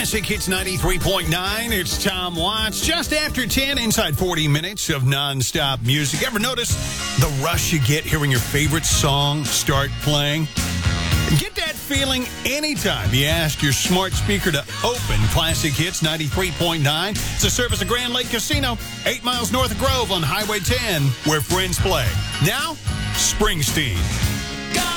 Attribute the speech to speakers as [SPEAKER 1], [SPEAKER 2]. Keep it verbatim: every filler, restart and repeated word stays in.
[SPEAKER 1] Classic Hits ninety-three point nine. It's Tom Watts. Just after ten, inside forty minutes of nonstop music. Ever notice the rush you get hearing your favorite song start playing? Get that feeling anytime you ask your smart speaker to open Classic Hits ninety-three point nine. It's a service of Grand Lake Casino, eight miles north of Grove on Highway ten, where friends play. Now, Springsteen.